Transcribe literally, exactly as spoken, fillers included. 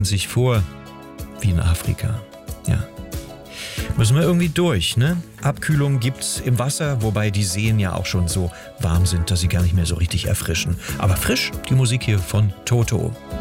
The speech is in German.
sich vor wie in Afrika. Ja. Müssen wir irgendwie durch, ne? Abkühlung gibt's im Wasser, wobei die Seen ja auch schon so warm sind, dass sie gar nicht mehr so richtig erfrischen. Aber frisch, die Musik hier von Toto.